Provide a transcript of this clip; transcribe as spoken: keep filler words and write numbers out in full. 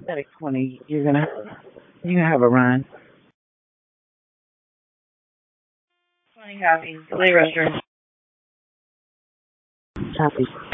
At twenty, you're gonna you're gonna have a run. twenty copies. Delay restroom. Copy.